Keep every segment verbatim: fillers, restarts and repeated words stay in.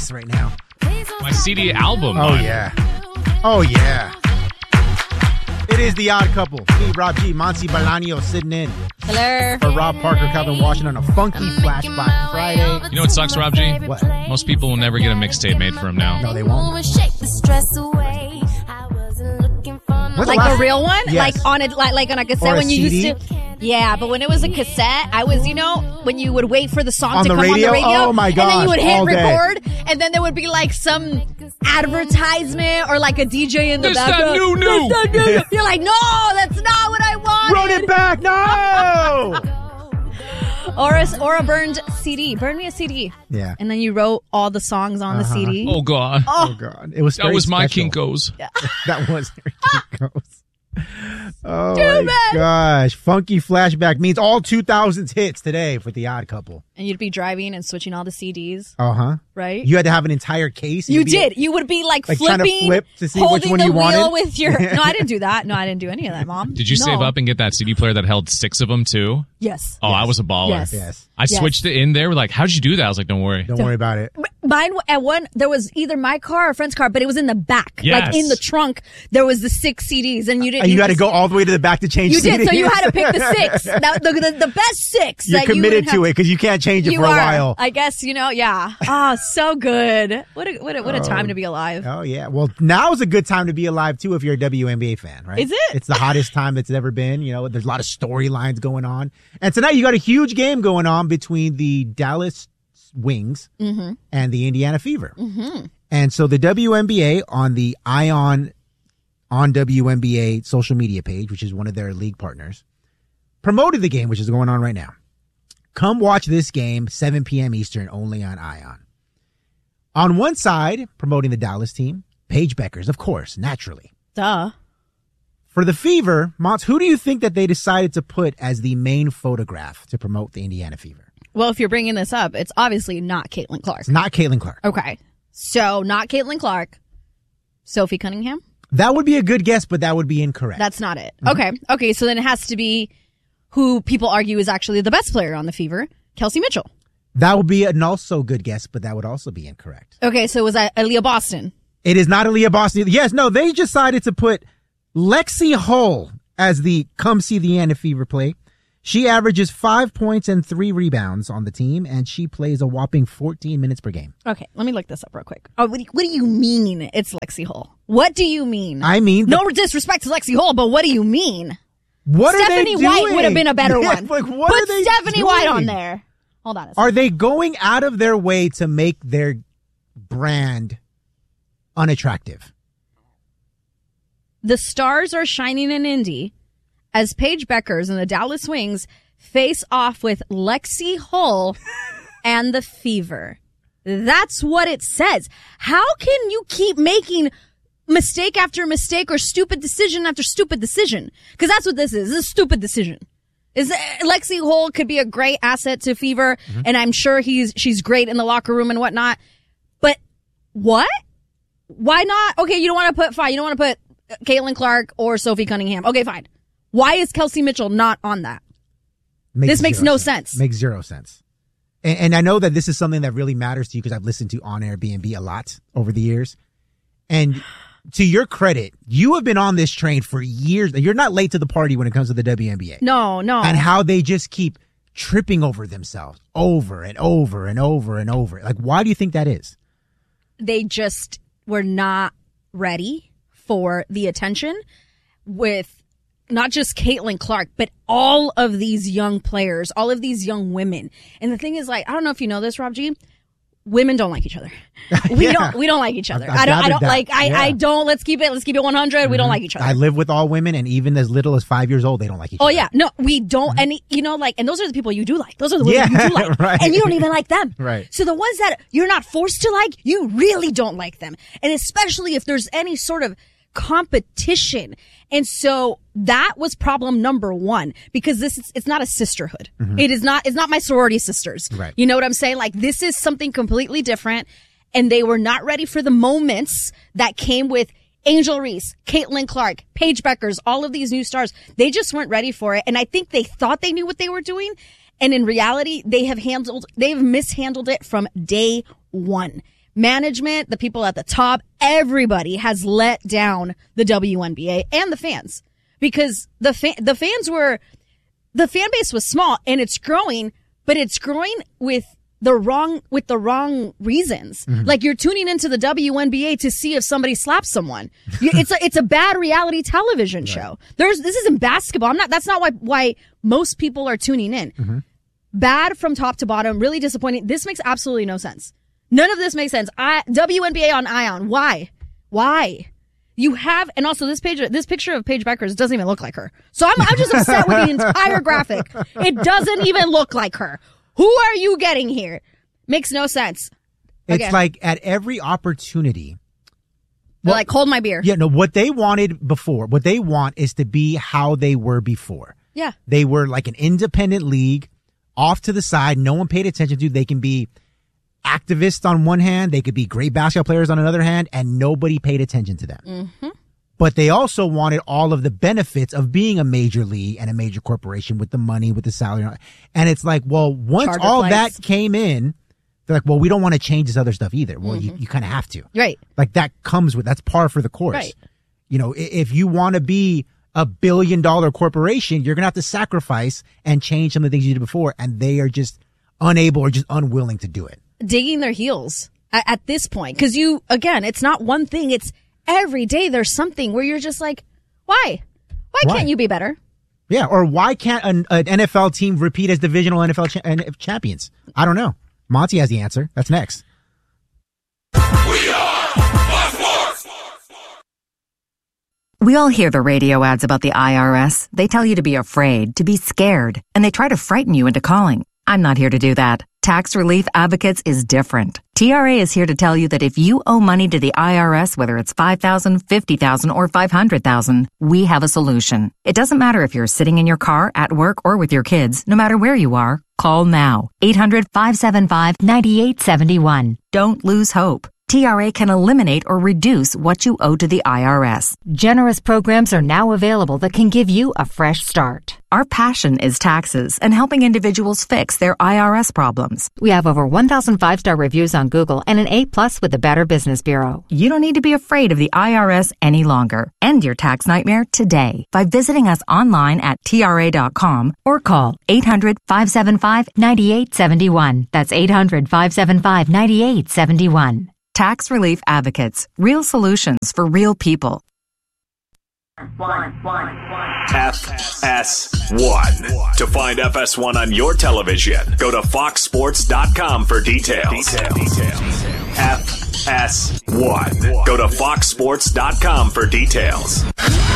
face right now. My C D album. Oh, man. yeah. Oh, yeah. It is The Odd Couple. Me, Rob G, Monty Bolaño sitting in Hello. for Rob Parker, Calvin Washington on a funky flashback Friday. You know what sucks, Rob G? What? Most people will never get a mixtape made for him now. No, they won't. Like When's the a last- real one? Yes. Like on a like, like on a cassette Or a when you C D? used to. Yeah, but when it was a cassette, I was, you know, when you would wait for the song On to the come radio? on the radio. Oh, my And then gosh, you would hit all day. record, and then there would be like some advertisement or like a D J in the This background. that new new. This that new. You're like, no, that's not what I wanted. Run it back, no! Or a, or a burned C D. Burn me a C D. Yeah. And then you wrote all the songs on the C D. Oh, God. Oh, God. It was That very was my special. Kinko's. That was very Kinko's. Oh, Too my bad. gosh. Funky flashback means all two thousands hits today for The Odd Couple. And you'd be driving and switching all the C Ds, Uh-huh. right? You had to have an entire case. You You'd be- did. You would be like, Like trying to flipping, flip to see which holding one the you wheel wanted? with your. No, I didn't do that. No, I didn't do any of that, Mom. Did you No. save up and get that C D player that held six of them, too? Yes. Oh, I was a baller. Yes. Yes. I Yes. switched it in there. Like, how'd you do that? I was like, don't worry. Don't worry about it. Mine at one, there was either my car or a friend's car, but it was in the back, Yes. like in the trunk. There was the six C Ds, and you didn't. And you had to just- go all the way to the back to change You did, C Ds. so you had to pick the six. That, the, the, the best six. You're that you committed would to have- it because you can't change it You for a are. while. I guess you know. Yeah. Oh, so good. What a what a, what a time to be alive. Oh, yeah. Well, now's a good time to be alive, too, if you're a W N B A fan, right? Is it? It's the hottest time it's ever been. You know, there's a lot of storylines going on. And tonight you got a huge game going on between the Dallas Wings Mm-hmm. and the Indiana Fever. Mm-hmm. And so the W N B A on the Ion on W N B A social media page, which is one of their league partners, promoted the game, which is going on right now. Come watch this game, seven p.m. Eastern, only on Ion. On one side, promoting the Dallas team, Paige Beckers, of course, naturally. Duh. For the Fever, Montz, who do you think that they decided to put as the main photograph to promote the Indiana Fever? Well, if you're bringing this up, it's obviously not Caitlin Clark. It's not Caitlin Clark. Okay. So, not Caitlin Clark. Sophie Cunningham? That would be a good guess, but that would be incorrect. That's not it. Okay. Okay. So then it has to be who people argue is actually the best player on the Fever, Kelsey Mitchell. That would be an also good guess, but that would also be incorrect. Okay. So was that Aaliyah Boston? It is not Aaliyah Boston. Yes, no, they decided to put Lexi Hull as the come see the Indiana Fever play. She averages five points and three rebounds on the team, and she plays a whopping fourteen minutes per game. Okay. Let me look this up real quick. Oh, what do you, what do you mean it's Lexi Hull? What do you mean? I mean, the- no disrespect to Lexi Hull, but what do you mean? What are Stephanie they doing? White would have been a better Yeah, one. Like, what Put are they Stephanie White on doing? there. Hold on a second. Are they going out of their way to make their brand unattractive? The stars are shining in Indy as Paige Beckers and the Dallas Wings face off with Lexi Hull and the Fever. That's what it says. How can you keep making mistake after mistake or stupid decision after stupid decision? Because that's what this is. This is a stupid decision. Is Lexi Hull could be a great asset to Fever, mm-hmm. and I'm sure he's she's great in the locker room and whatnot. But what? Why not? Okay, you don't want to put fine. You don't want to put Caitlin Clark or Sophie Cunningham. Okay, fine. Why is Kelsey Mitchell not on that? Makes this makes zero no sense. sense. Makes zero sense. And, and I know that this is something that really matters to you because I've listened to On Air B and B a lot over the years. And to your credit, you have been on this train for years. You're not late to the party when it comes to the W N B A. No, no. And how they just keep tripping over themselves over and over and over and over. Like, why do you think that is? They just were not ready for the attention with not just Caitlin Clark, but all of these young players, all of these young women. And the thing is, like, I don't know if you know this, Rob G. Women don't like each other. We Yeah. don't. We don't like each other. I've- I've I don't. I gathered don't that. like. I. Yeah. I don't. Let's keep it. Let's keep it one hundred. Mm-hmm. We don't like each other. I live with all women, and even as little as five years old, they don't like each Oh other. yeah, no, we don't. Mm-hmm. And you know, like, and those are the people you do like. Those are the women Yeah, you do like, right. and you don't even like them. Right. So the ones that you're not forced to like, you really don't like them, and especially if there's any sort of competition. And so that was problem number one, because this is, it's not a sisterhood. Mm-hmm. It is not, it's not my sorority sisters. Right. You know what I'm saying? Like, this is something completely different, and they were not ready for the moments that came with Angel Reese, Caitlin Clark, Paige Beckers, all of these new stars. They just weren't ready for it. And I think they thought they knew what they were doing. And in reality, they have handled, they've mishandled it from day one. management, the people at the top, everybody has let down the W N B A and the fans because the fa- the fans were, the fan base was small and it's growing, but it's growing with the wrong, with the wrong reasons. Mm-hmm. Like you're tuning into the W N B A to see if somebody slaps someone. It's a, it's a bad reality television right. show. There's, this isn't basketball. I'm not, that's not why, why most people are tuning in. Mm-hmm. Bad from top to bottom, really disappointing. This makes absolutely no sense. None of this makes sense. I, W N B A on Ion. Why? Why? You have, and also this page, this picture of Paige Beckers doesn't even look like her. So I'm, I'm just upset with the entire graphic. It doesn't even look like her. Who are you getting here? Makes no sense. Again. It's like at every opportunity. They're well, like, hold my beer. Yeah, no, what they wanted before, what they want is to be how they were before. Yeah. They were like an independent league, off to the side, no one paid attention to. They can be activists on one hand, they could be great basketball players on another hand, and nobody paid attention to them. Mm-hmm. But they also wanted all of the benefits of being a major league and a major corporation with the money, with the salary. And it's like, well, once Charter all flights. that came in, they're like, well, we don't want to change this other stuff either. Well, mm-hmm. you, you kind of have to. Right. Like that comes with, that's par for the course. Right. You know, if you want to be a billion dollar corporation, you're going to have to sacrifice and change some of the things you did before. And they are just unable or just unwilling to do it. Digging their heels at, at this point. Because you, again, it's not one thing. It's every day there's something where you're just like, why? Why, why? can't you be better? Yeah, or why can't an, an N F L team repeat as divisional N F L cha- champions? I don't know. Monty has the answer. That's next. We are Fox Sports. We all hear the radio ads about the I R S. They tell you to be afraid, to be scared, and they try to frighten you into calling. I'm not here to do that. Tax Relief Advocates is different. T R A is here to tell you that if you owe money to the I R S, whether it's five thousand dollars, fifty thousand dollars, or five hundred thousand dollars, we have a solution. It doesn't matter if you're sitting in your car, at work, or with your kids. No matter where you are, call now. eight hundred, five seven five, nine eight seven one. Don't lose hope. T R A can eliminate or reduce what you owe to the I R S. Generous programs are now available that can give you a fresh start. Our passion is taxes and helping individuals fix their I R S problems. We have over one thousand five-star reviews on Google and an A plus with the Better Business Bureau. You don't need to be afraid of the I R S any longer. End your tax nightmare today by visiting us online at T R A dot com or call eight hundred, five seven five, nine eight seven one. That's eight hundred, five seven five, nine eight seven one. Tax Relief Advocates. Real solutions for real people. One, one, one. F S one. To find F S one on your television, go to fox sports dot com for details. Details. F S one. Go to fox sports dot com for details.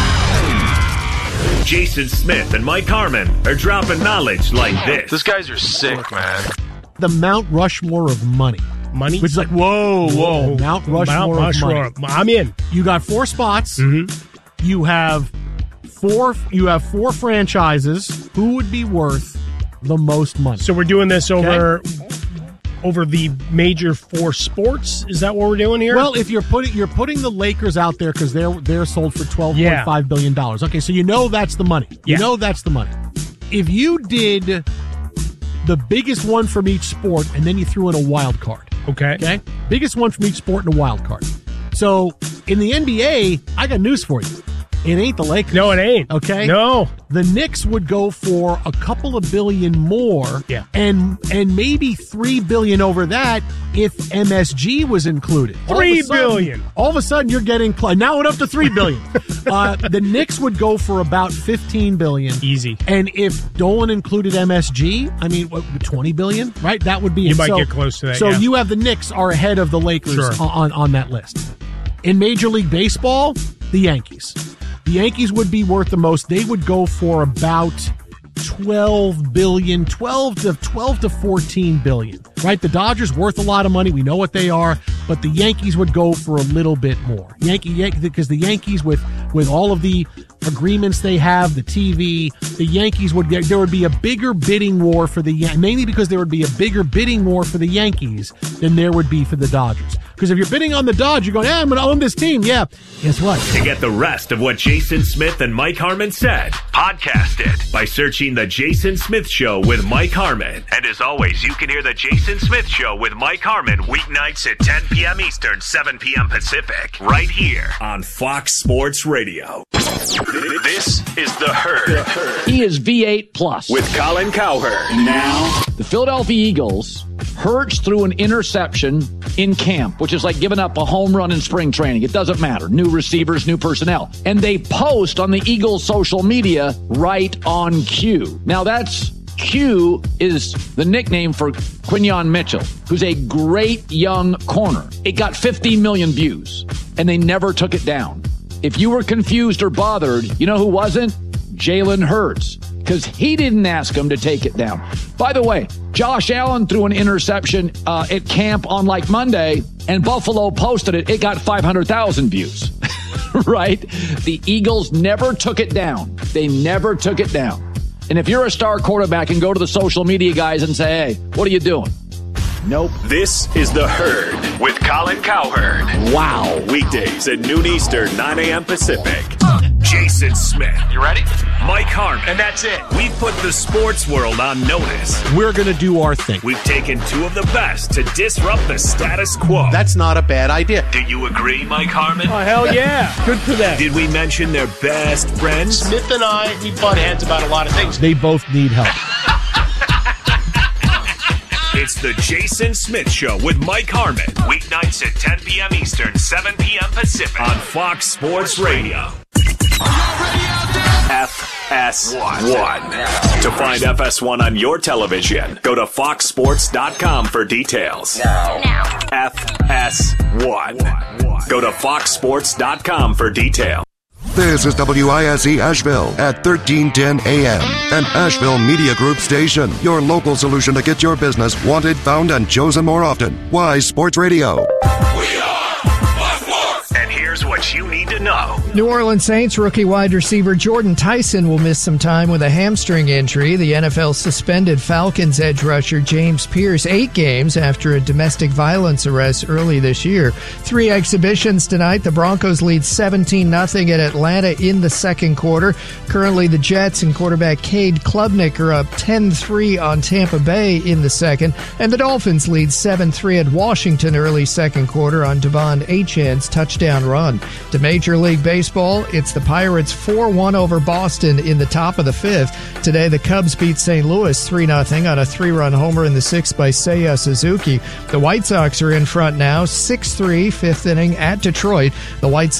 Jason Smith and Mike Harmon are dropping knowledge like this. These guys are sick, man. The Mount Rushmore of money. Money? Which is like, whoa, whoa. Mount Rushmore Mount of Rushmore. money. I'm in. You got four spots. Mm-hmm. You have four You have four franchises. Who would be worth the most money? So we're doing this over... Okay. Over the major four sports? Is that what we're doing here? Well, if you're putting you're putting the Lakers out there because they're they're sold for twelve point yeah. five billion dollars. Okay, so you know that's the money. You yeah. know that's the money. If you did the biggest one from each sport and then you threw in a wild card. Okay. Okay? Biggest one from each sport and a wild card. So in the N B A, I got news for you. It ain't the Lakers. No, it ain't. Okay? No. The Knicks would go for a couple of billion more. Yeah. And and maybe three billion over that if M S G was included. Three sudden, billion. All of a sudden you're getting cl- now it up to three billion. uh, the Knicks would go for about fifteen billion. Easy. And if Dolan included M S G, I mean what, twenty billion, right? That would be You it. might so, get close to that. So yeah. you have the Knicks are ahead of the Lakers Sure. on, on that list. In Major League Baseball, the Yankees. The Yankees would be worth the most. They would go for about twelve billion, twelve to twelve to fourteen billion. Right? The Dodgers worth a lot of money. We know what they are, but the Yankees would go for a little bit more. Yankee, Yankee because the Yankees with with all of the agreements they have, the T V, the Yankees would get, there would be a bigger bidding war for the Yan- mainly because there would be a bigger bidding war for the Yankees than there would be for the Dodgers. Because if you're bidding on the Dodgers, you're going, yeah, I'm going to own this team. Yeah. Guess what? To get the rest of what Jason Smith and Mike Harmon said, podcast it by searching The Jason Smith Show with Mike Harmon. And as always, you can hear The Jason Smith Show with Mike Harmon weeknights at ten p.m. Eastern, seven p.m. Pacific, right here on Fox Sports Radio. This is The Herd. He is V eight plus. With Colin Cowherd. Now, the Philadelphia Eagles, Hurts threw an interception in camp, which is like giving up a home run in spring training. It doesn't matter. New receivers, new personnel. And they post on the Eagles' social media, right on cue. Now that's Q is the nickname for Quinyon Mitchell, who's a great young corner. It got fifteen million views, and they never took it down. If you were confused or bothered, you know who wasn't? Jalen Hurts, because he didn't ask him to take it down. By the way, Josh Allen threw an interception uh, at camp on like Monday, and Buffalo posted it. It got five hundred thousand views, right? The Eagles never took it down. They never took it down. And if you're a star quarterback and go to the social media guys and say, hey, what are you doing? Nope. This is The Herd with Colin Cowherd. Wow. Weekdays at noon Eastern, nine a.m. Pacific. Jason Smith. You ready? Mike Harmon. And that's it. We've put the sports world on notice. We're going to do our thing. We've taken two of the best to disrupt the status quo. That's not a bad idea. Do you agree, Mike Harmon? Oh, hell yeah. Good for them. Did we mention their best friends? Smith and I, we butt heads about a lot of things. They both need help. It's the Jason Smith Show with Mike Harmon. Weeknights at ten p.m. Eastern, seven p.m. Pacific on Fox Sports Radio. F S one. To find F S one on your television, go to fox sports dot com for details. Now. Now. F S one. Go to fox sports dot com for details. This is W I S E Asheville at thirteen ten A M, an Asheville Media Group station. Your local solution to get your business wanted, found, and chosen more often. Wise Sports Radio. We are And here's what you need to know. New Orleans Saints rookie wide receiver Jordan Tyson will miss some time with a hamstring injury. The N F L suspended Falcons edge rusher James Pierce eight games after a domestic violence arrest early this year. Three exhibitions tonight. The Broncos lead seventeen nothing at Atlanta in the second quarter. Currently, the Jets and quarterback Cade Klubnik are up ten three on Tampa Bay in the second. And the Dolphins lead seven three at Washington early second quarter on Devon Achane's touchdown run. To Major League Baseball, it's the Pirates four one over Boston in the top of the fifth. Today, the Cubs beat Saint Louis three nothing on a three-run homer in the sixth by Seiya Suzuki. The White Sox are in front now, six three, fifth inning at Detroit. The White Sox